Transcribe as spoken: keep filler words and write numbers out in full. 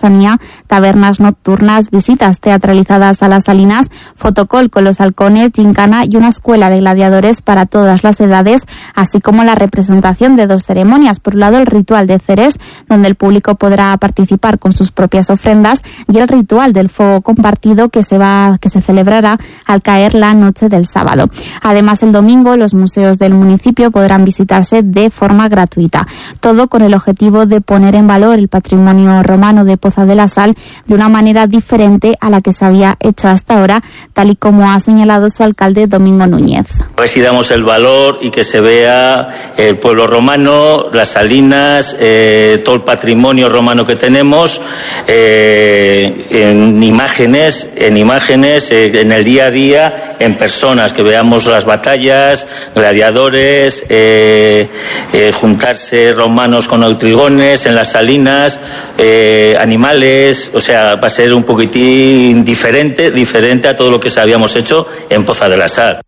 artesanía, tabernas nocturnas, visitas teatralizadas a las salinas, fotocall con los halcones, gincana y una escuela de gladiadores para todas las edades, así como la representación de dos ceremonias. Por un lado, el ritual de Ceres, donde el público podrá participar con sus propias ofrendas, y el ritual del fuego compartido que se va que se celebrará al caer la noche del sábado. Además, el domingo los museos del municipio podrán visitarse de forma gratuita. Todo con el objetivo de poner en valor el patrimonio romano de Poza de la Sal de una manera diferente a la que se había hecho hasta ahora, tal y como ha señalado su alcalde Domingo Núñez. Pues si damos el valor y que se vea el pueblo romano, las salinas, eh, todo el patrimonio romano que tenemos, eh, en imágenes, en imágenes, eh, en el día a día, en personas, que veamos las batallas, gladiadores, eh, eh, juntarse romanos con autrigones en las salinas, eh, animales, o sea, va a ser un poquitín diferente, diferente a todo lo que habíamos hecho en Poza de la Sal.